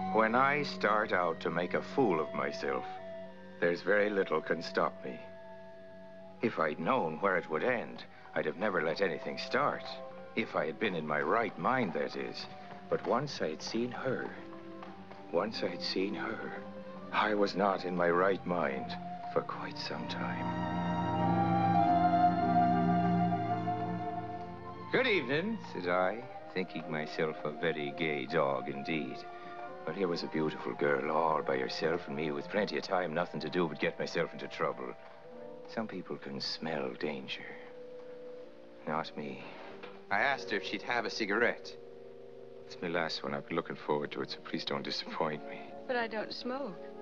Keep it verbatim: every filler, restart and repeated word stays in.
When I start out to make a fool of myself, there's very little can stop me. If I'd known where it would end, I'd have never let anything start. If I had been in my right mind, that is. But once I'd seen her, once I'd seen her, I was not in my right mind for quite some time. Good evening, said I, thinking myself a very gay dog indeed. But here was a beautiful girl all by herself and me with plenty of time, nothing to do but get myself into trouble. Some people can smell danger. Not me. I asked her if she'd have a cigarette. It's my last one. I've been looking forward to it, so please don't disappoint me. But I don't smoke.